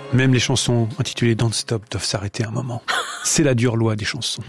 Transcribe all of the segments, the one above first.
Même les chansons intitulées Don't Stop doivent s'arrêter un moment. C'est la dure loi des chansons.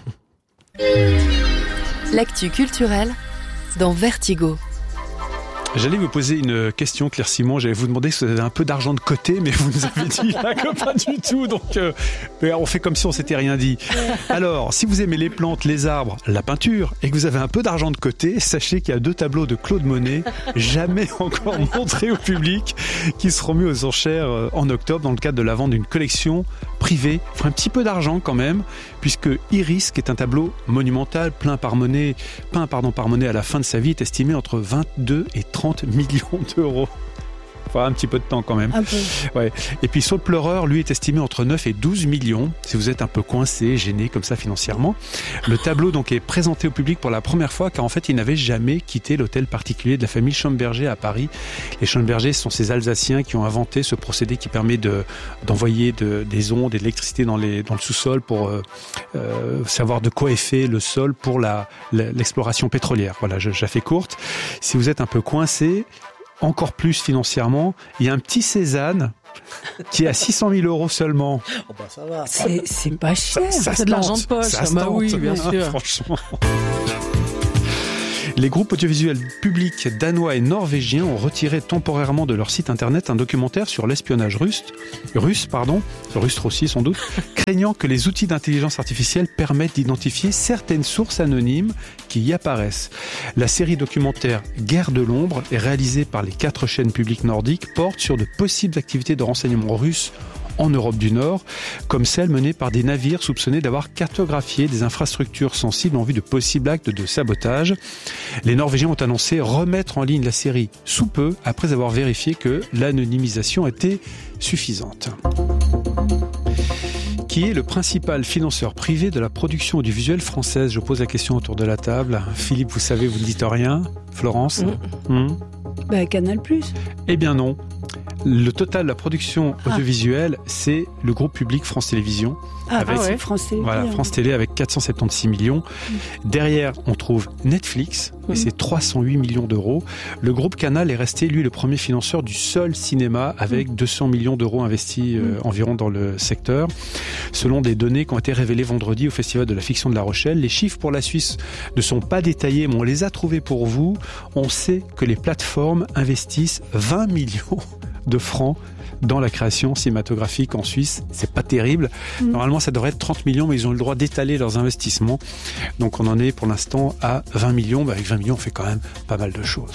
L'actu culturelle dans Vertigo. J'allais vous poser une question, Claire Simon. J'allais vous demander si vous avez un peu d'argent de côté, mais vous nous avez dit là que pas du tout. Donc, on fait comme si on s'était rien dit. Alors, si vous aimez les plantes, les arbres, la peinture, et que vous avez un peu d'argent de côté, sachez qu'il y a 2 tableaux de Claude Monet, jamais encore montrés au public, qui seront mis aux enchères en octobre dans le cadre de la vente d'une collection privée. Il faut un petit peu d'argent quand même, puisque Iris, qui est un tableau monumental, peint par Monet à la fin de sa vie, est estimé entre 22 et 30 millions d'euros. Enfin, un petit peu de temps quand même. Un peu. Ouais. Et puis Saut le pleureur, lui, est estimé entre 9 et 12 millions, si vous êtes un peu coincé, gêné comme ça financièrement. Le tableau donc est présenté au public pour la première fois, car en fait, il n'avait jamais quitté l'hôtel particulier de la famille Schomberger à Paris. Les Schomberger sont ces Alsaciens qui ont inventé ce procédé qui permet d'envoyer des ondes et de l'électricité dans le sous-sol pour savoir de quoi est fait le sol pour l'exploration pétrolière. Voilà, je la fais courte. Si vous êtes un peu coincé, encore plus financièrement, il y a un petit Cézanne qui est à 600 000 euros seulement. Oh bah ça va. C'est pas cher. Ça C'est de l'argent de poche. Bah oui, bien sûr. Franchement. Les groupes audiovisuels publics danois et norvégiens ont retiré temporairement de leur site internet un documentaire sur l'espionnage russe aussi sans doute, craignant que les outils d'intelligence artificielle permettent d'identifier certaines sources anonymes qui y apparaissent. La série documentaire Guerre de l'ombre est réalisée par les 4 chaînes publiques nordiques, porte sur de possibles activités de renseignement russes en Europe du Nord, comme celle menée par des navires soupçonnés d'avoir cartographié des infrastructures sensibles en vue de possibles actes de sabotage. Les Norvégiens ont annoncé remettre en ligne la série sous peu, après avoir vérifié que l'anonymisation était suffisante. Qui est le principal financeur privé de la production audiovisuelle française? Je pose la question autour de la table. Philippe, vous savez, vous ne dites rien. Florence? Canal+. Eh bien non. Le total de la production audiovisuelle, c'est le groupe public France Télévisions. France Télé. Voilà, France Télé avec 476 millions. Derrière, on trouve Netflix, et c'est 308 millions d'euros. Le groupe Canal est resté, lui, le premier financeur du seul cinéma, avec 200 millions d'euros investis environ dans le secteur. Selon des données qui ont été révélées vendredi au Festival de la Fiction de La Rochelle, les chiffres pour la Suisse ne sont pas détaillés, mais on les a trouvés pour vous. On sait que les plateformes investissent 20 millions de francs dans la création cinématographique en Suisse. C'est pas terrible. Normalement, ça devrait être 30 millions, mais ils ont le droit d'étaler leurs investissements. Donc, on en est pour l'instant à 20 millions. Avec 20 millions, on fait quand même pas mal de choses.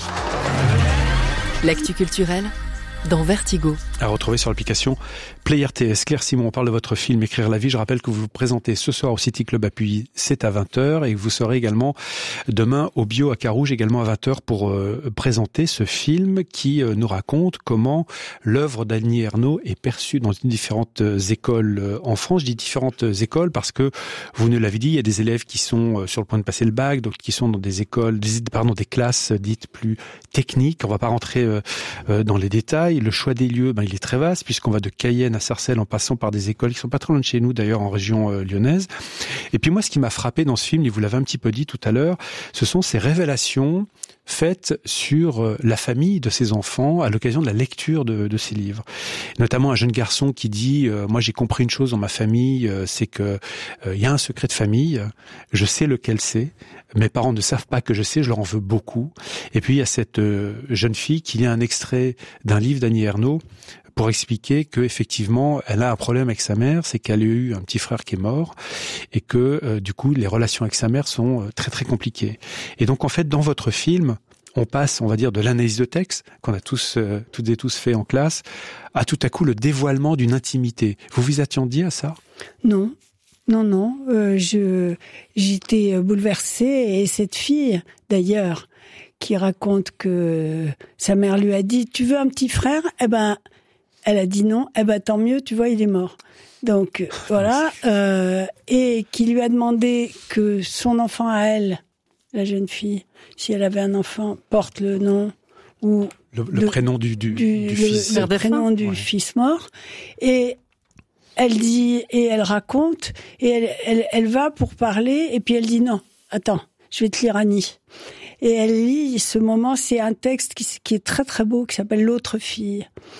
L'actu culturelle dans Vertigo. À retrouver sur l'application Play RTS. Claire Simon, on parle de votre film Écrire la vie. Je rappelle que vous vous présentez ce soir au City Club à Puy, c'est à 20h, et que vous serez également demain au Bio à Carouge, également à 20h, pour présenter ce film qui nous raconte comment l'œuvre d'Annie Ernaux est perçue dans différentes écoles en France. Je dis différentes écoles parce que, vous nous l'avez dit, il y a des élèves qui sont sur le point de passer le bac, d'autres qui sont dans des écoles, des classes dites plus techniques. On va pas rentrer dans les détails. Le choix des lieux, il est très vaste, puisqu'on va de Cayenne à Sarcelles en passant par des écoles qui sont pas très loin de chez nous, d'ailleurs en région lyonnaise. Et puis moi, ce qui m'a frappé dans ce film, et vous l'avez un petit peu dit tout à l'heure, ce sont ces révélations faites sur la famille de ses enfants à l'occasion de la lecture de ces livres. Notamment un jeune garçon qui dit moi j'ai compris une chose dans ma famille, c'est que il y a un secret de famille, je sais lequel c'est, mes parents ne savent pas que je sais, je leur en veux beaucoup. Et puis il y a cette jeune fille qui lit un extrait d'un livre d'Annie Ernaux pour expliquer que effectivement elle a un problème avec sa mère, c'est qu'elle a eu un petit frère qui est mort et que du coup les relations avec sa mère sont très très compliquées. Et donc en fait dans votre film, on passe, on va dire, de l'analyse de texte qu'on a toutes et tous fait en classe, à tout à coup le dévoilement d'une intimité. Vous vous attendiez à ça? Non. J'étais bouleversée, et cette fille, d'ailleurs, qui raconte que sa mère lui a dit « Tu veux un petit frère ?» elle a dit non. Tant mieux, tu vois, il est mort. Donc, voilà. Et qui lui a demandé que son enfant à elle, la jeune fille, si elle avait un enfant, porte le nom ou le prénom du fils. Le prénom du fils mort. Et elle dit, et elle raconte, et elle va pour parler, et puis elle dit non, attends, je vais te lire Annie. Et elle lit ce moment, c'est un texte qui est très très beau, qui s'appelle L'autre fille.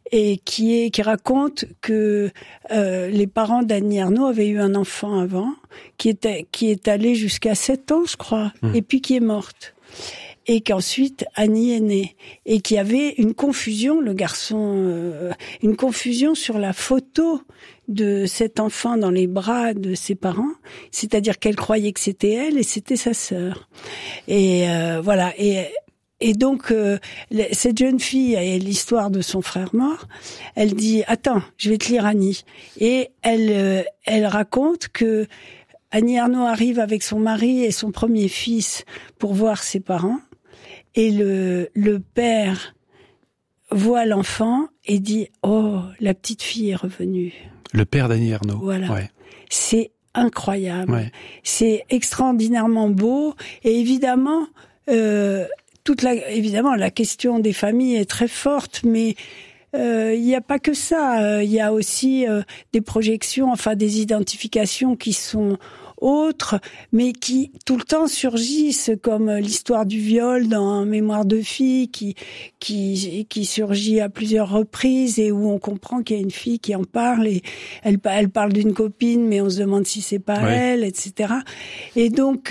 et qui raconte que les parents d'Annie Ernaux avaient eu un enfant avant, qui est allé jusqu'à 7 ans, je crois, et puis qui est morte. Et qu'ensuite Annie est née, et qu'il y avait une confusion, le garçon, une confusion sur la photo de cet enfant dans les bras de ses parents, c'est-à-dire qu'elle croyait que c'était elle et c'était sa sœur. Et voilà. Et donc cette jeune fille a l'histoire de son frère mort. Elle dit attends, je vais te lire Annie. Et elle raconte que Annie Ernaux arrive avec son mari et son premier fils pour voir ses parents. Et le père voit l'enfant et dit « Oh, la petite fille est revenue ». Le père d'Annie Ernaux. Voilà. Ouais. C'est incroyable. Ouais. C'est extraordinairement beau. Et évidemment, évidemment, la question des familles est très forte, mais il n'y a pas que ça. Il y a aussi des projections, enfin des identifications qui sont autres, mais qui tout le temps surgissent, comme l'histoire du viol dans Mémoire de fille, qui surgit à plusieurs reprises et où on comprend qu'il y a une fille qui en parle et elle parle d'une copine, mais on se demande si c'est pas elle, etc. Et donc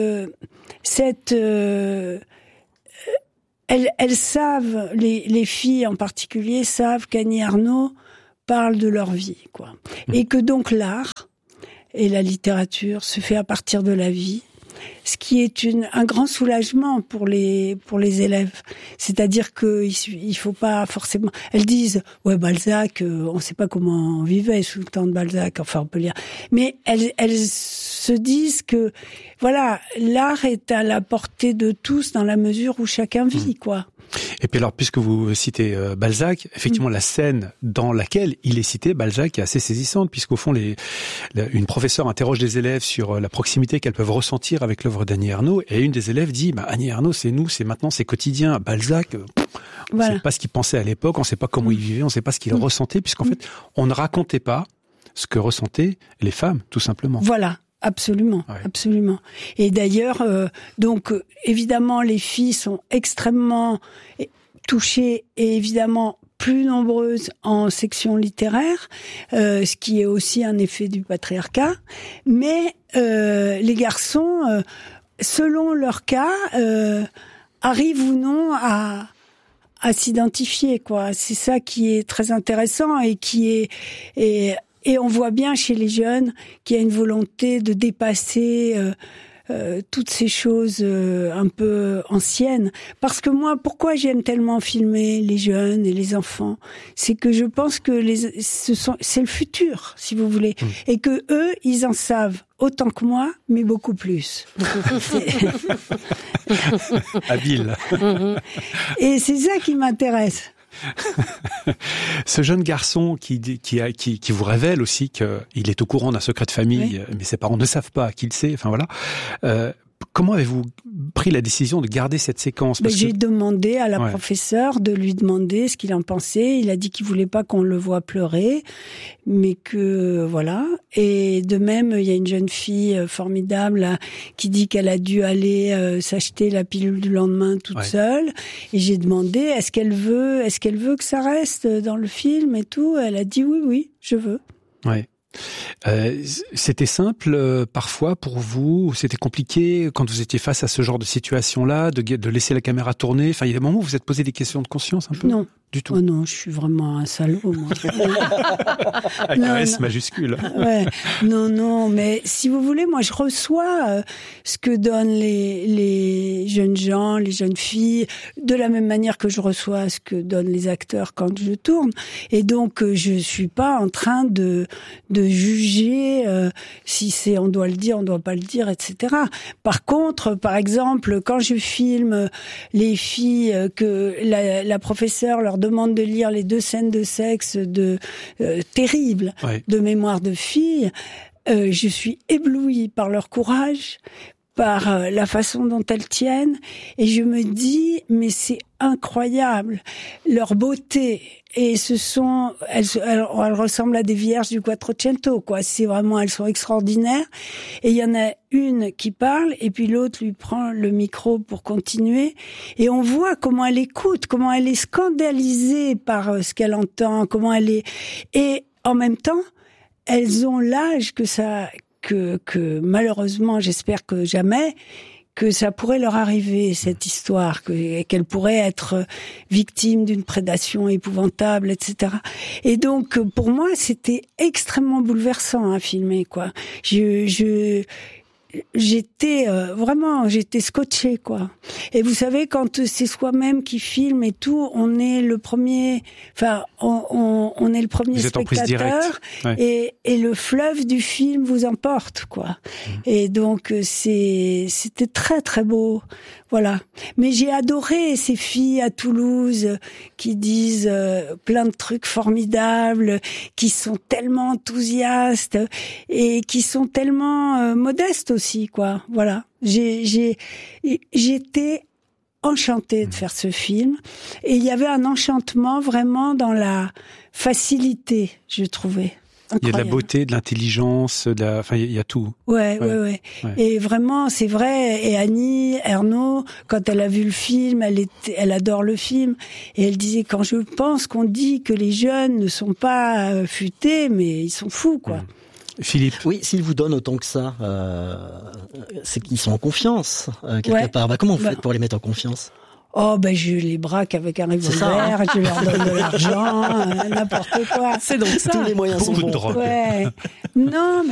elles savent, les filles en particulier savent qu'Annie Ernaux parle de leur vie, quoi, et que donc l'art et la littérature se fait à partir de la vie, ce qui est un grand soulagement pour les élèves. C'est-à-dire que il faut pas forcément. Elles disent ouais Balzac, on sait pas comment on vivait sous le temps de Balzac. Enfin on peut lire, mais elles se disent que voilà, l'art est à la portée de tous dans la mesure où chacun vit, quoi. Et puis alors, puisque vous citez Balzac, effectivement, la scène dans laquelle il est cité, Balzac, est assez saisissante, puisqu'au fond, une professeure interroge des élèves sur la proximité qu'elles peuvent ressentir avec l'œuvre d'Annie Ernaux, et une des élèves dit, Annie Ernaux, c'est nous, c'est maintenant, c'est quotidien. Balzac, on ne sait pas ce qu'il pensait à l'époque, on ne sait pas comment il vivait, on ne sait pas ce qu'il ressentait, puisqu'en fait, on ne racontait pas ce que ressentaient les femmes, tout simplement. Voilà. Absolument, ouais. Absolument. Et d'ailleurs, donc évidemment, les filles sont extrêmement touchées et évidemment plus nombreuses en section littéraire, ce qui est aussi un effet du patriarcat. Mais les garçons, selon leur cas, arrivent ou non à s'identifier, quoi. C'est ça qui est très intéressant et qui est et on voit bien chez les jeunes qu'il y a une volonté de dépasser toutes ces choses un peu anciennes. Parce que moi, pourquoi j'aime tellement filmer les jeunes et les enfants, c'est que je pense que c'est le futur, si vous voulez, et que eux, ils en savent autant que moi, mais beaucoup plus. Habile. Et c'est ça qui m'intéresse. Ce jeune garçon qui vous révèle aussi qu'il est au courant d'un secret de famille, mais ses parents ne savent pas qu'il sait. Enfin voilà. Comment avez-vous pris la décision de garder cette séquence? J'ai demandé à la professeure de lui demander ce qu'il en pensait. Il a dit qu'il voulait pas qu'on le voie pleurer, mais que voilà. Et de même, il y a une jeune fille formidable là, qui dit qu'elle a dû aller s'acheter la pilule du lendemain toute seule. Et j'ai demandé est-ce qu'elle veut que ça reste dans le film et tout. Elle a dit oui, je veux. Ouais. C'était simple parfois pour vous, c'était compliqué quand vous étiez face à ce genre de situation-là, de laisser la caméra tourner. Enfin, il y a des moments où vous vous êtes posé des questions de conscience un peu. Non. Du tout. Oh non, je suis vraiment un salaud, moi. Avec un S majuscule. Ouais. Non, mais si vous voulez, moi, je reçois ce que donnent les jeunes gens, les jeunes filles, de la même manière que je reçois ce que donnent les acteurs quand je tourne. Et donc, je suis pas en train de juger si on doit le dire, on doit pas le dire, etc. Par contre, par exemple, quand je filme les filles que la professeure leur demande de lire les 2 scènes de sexe terribles de Mémoire de fille, je suis éblouie par leur courage, par la façon dont elles tiennent, et je me dis, mais c'est incroyable, leur beauté. Et elles ressemblent à des vierges du Quattrocento, quoi. C'est vraiment, elles sont extraordinaires. Et il y en a une qui parle, et puis l'autre lui prend le micro pour continuer. Et on voit comment elle écoute, comment elle est scandalisée par ce qu'elle entend, comment elle est. Et en même temps, elles ont l'âge que malheureusement, j'espère que jamais, que ça pourrait leur arriver, cette histoire, qu'elles pourraient être victimes d'une prédation épouvantable, etc. Et donc, pour moi, c'était extrêmement bouleversant à filmer, quoi. J'étais scotchée, quoi. Et vous savez, quand c'est soi-même qui filme et tout, on est le premier spectateur, ouais. et le fleuve du film vous emporte, quoi. Et donc c'était très très beau, voilà. Mais j'ai adoré ces filles à Toulouse qui disent plein de trucs formidables, qui sont tellement enthousiastes et qui sont tellement modestes aussi, quoi. Voilà. J'étais enchantée de faire ce film, et il y avait un enchantement vraiment dans la facilité, je trouvais. Incroyable. Il y a de la beauté, de l'intelligence, il y a tout. Ouais. Et vraiment, c'est vrai. Et Annie Ernaux, quand elle a vu le film, elle adore le film. Et elle disait, quand je pense qu'on dit que les jeunes ne sont pas futés, mais ils sont fous, quoi. Philippe. Oui, s'ils vous donnent autant que ça, c'est qu'ils sont en confiance, quelque part. Comment vous faites pour les mettre en confiance ? Je les braque avec un revolver, je leur donne de l'argent, n'importe quoi. C'est donc ça. Tous les moyens sont bons. Beaucoup de drogue. Ouais. Non,